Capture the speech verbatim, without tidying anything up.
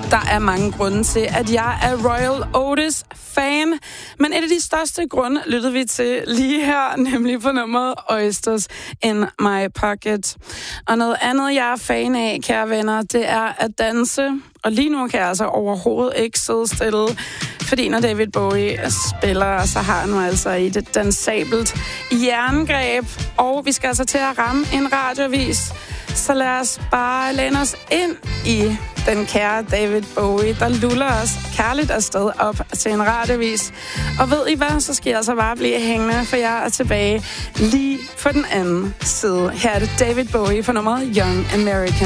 Der er mange grunde til, at jeg er Royal Otis-fan, men et af de største grunde lyttede vi til lige her, nemlig på nummeret Oysters in My Pocket. Og noget andet, jeg er fan af, kære venner, det er at danse. Og lige nu kan jeg altså overhovedet ikke sidde stille, fordi når David Bowie spiller, så har han altså i det dansabelt jerngreb. Og vi skal altså til at ramme en radioavis. Så lad os bare læne os ind i den kære David Bowie, der luller os kærligt afsted op til en radioavis. Og ved I hvad, så skal jeg altså bare blive hængende, for jeg er tilbage lige på den anden side. Her er det David Bowie for nummeret Young American.